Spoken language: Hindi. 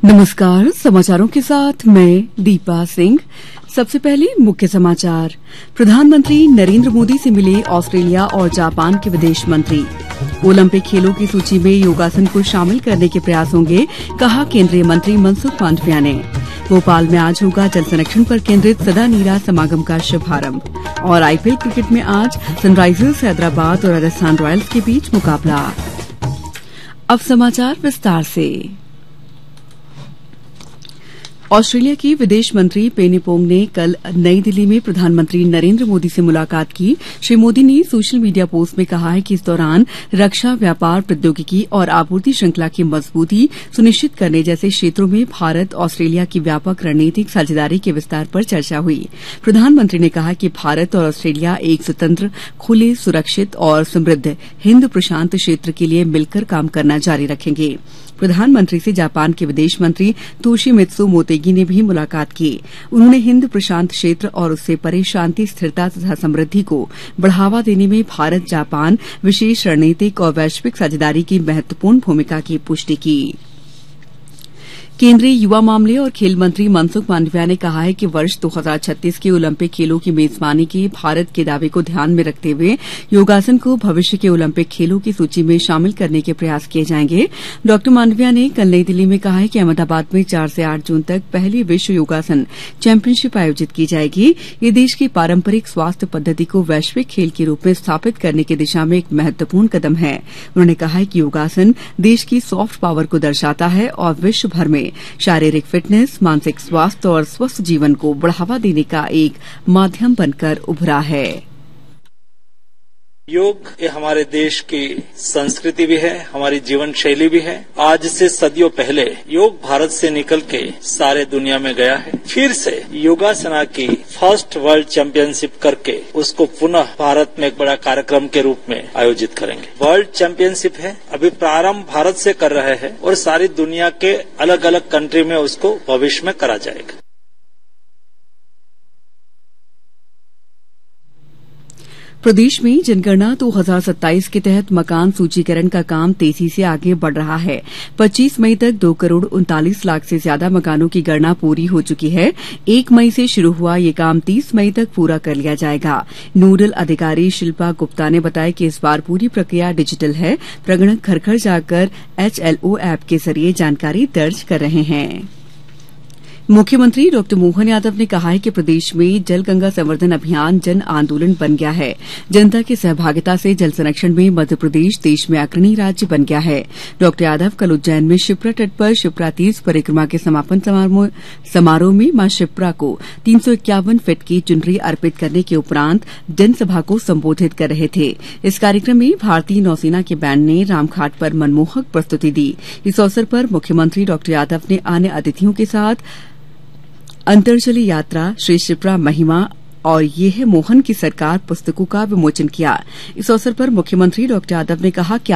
नमस्कार, समाचारों के साथ मैं दीपा सिंह। सबसे पहले मुख्य समाचार। प्रधानमंत्री नरेंद्र मोदी से मिले ऑस्ट्रेलिया और जापान के विदेश मंत्री। ओलंपिक खेलों की सूची में योगासन को शामिल करने के प्रयास होंगे, कहा केंद्रीय मंत्री मनसुख मांडविया ने। भोपाल में आज होगा जल संरक्षण पर केंद्रित सदा नीरा समागम का शुभारंभ। और आईपीएल क्रिकेट में आज सनराइजर्स हैदराबाद और राजस्थान रॉयल्स के बीच मुकाबला। अब समाचार विस्तार से। ऑस्ट्रेलिया की विदेश मंत्री पेनी पोंग ने कल नई दिल्ली में प्रधानमंत्री नरेंद्र मोदी से मुलाकात की। श्री मोदी ने सोशल मीडिया पोस्ट में कहा है कि इस दौरान रक्षा, व्यापार, प्रौद्योगिकी और आपूर्ति श्रृंखला की मजबूती सुनिश्चित करने जैसे क्षेत्रों में भारत ऑस्ट्रेलिया की व्यापक रणनीतिक साझेदारी के विस्तार पर चर्चा हुई। प्रधानमंत्री ने कहा कि भारत और ऑस्ट्रेलिया एक स्वतंत्र, खुले, सुरक्षित और समृद्ध हिंद प्रशांत क्षेत्र के लिए मिलकर काम करना जारी रखेंगे। प्रधानमंत्री से जापान के विदेश मंत्री तोशिमित्सु मोतेगी ने भी मुलाकात की। उन्होंने हिंद प्रशांत क्षेत्र और उससे परे शांति, स्थिरता तथा समृद्धि को बढ़ावा देने में भारत जापान विशेष रणनीतिक और वैश्विक साझेदारी की महत्वपूर्ण भूमिका की पुष्टि की। केंद्रीय युवा मामले और खेल मंत्री मनसुख मांडविया ने कहा है कि वर्ष 2036 के ओलंपिक खेलों की मेजबानी के भारत के दावे को ध्यान में रखते हुए योगासन को भविष्य के ओलंपिक खेलों की सूची में शामिल करने के प्रयास किए जाएंगे। डॉ मांडविया ने कल नई दिल्ली में कहा है कि अहमदाबाद में 4 से 8 जून तक पहली विश्व योगासन चैंपियनशिप आयोजित की जाएगी। ये देश की पारंपरिक स्वास्थ्य पद्धति को वैश्विक खेल के रूप में स्थापित करने की दिशा में एक महत्वपूर्ण कदम है। उन्होंने कहा है कि योगासन देश की सॉफ्ट पावर को दर्शाता है और विश्व भर में शारीरिक फिटनेस, मानसिक स्वास्थ्य और स्वस्थ जीवन को बढ़ावा देने का एक माध्यम बनकर उभरा है। योग ये हमारे देश की संस्कृति भी है, हमारी जीवन शैली भी है। आज से सदियों पहले योग भारत से निकल के सारे दुनिया में गया है। फिर से योगासना की फर्स्ट वर्ल्ड चैंपियनशिप करके उसको पुनः भारत में एक बड़ा कार्यक्रम के रूप में आयोजित करेंगे। वर्ल्ड चैंपियनशिप है, अभी प्रारंभ भारत से कर रहे हैं और सारी दुनिया के अलग अलग कंट्री में उसको भविष्य में करा जाएगा। प्रदेश में जनगणना 2027 के तहत मकान सूचीकरण का काम तेजी से आगे बढ़ रहा है। 25 मई तक 2 करोड़ 39 लाख से ज्यादा मकानों की गणना पूरी हो चुकी है। 1 मई से शुरू हुआ ये काम 30 मई तक पूरा कर लिया जाएगा। नोडल अधिकारी शिल्पा गुप्ता ने बताया कि इस बार पूरी प्रक्रिया डिजिटल है। प्रगणक घर घर जाकर HLO ऐप के जरिए जानकारी दर्ज कर रहे हैं। मुख्यमंत्री डॉ मोहन यादव ने कहा है कि प्रदेश में जल गंगा संवर्धन अभियान जन आंदोलन बन गया है। जनता की सहभागिता से जल संरक्षण में मध्यप्रदेश देश में अग्रणी राज्य बन गया है। डॉ यादव कल उज्जैन में शिप्रा तट पर शिप्रा तीज परिक्रमा के समापन समारोह में मां शिप्रा को 351 फीट की चुनरी अर्पित करने के उपरांत जनसभा को संबोधित कर रहे थे। इस कार्यक्रम में भारतीय नौसेना के बैंड ने रामघाट पर मनमोहक प्रस्तुति दी। इस अवसर पर मुख्यमंत्री डॉ यादव ने अन्य अतिथियों के साथ अंतरजली यात्रा, श्री शिप्रा महिमा और ये है मोहन की सरकार पुस्तकों का विमोचन किया। इस अवसर पर मुख्यमंत्री डॉ यादव ने कहा कि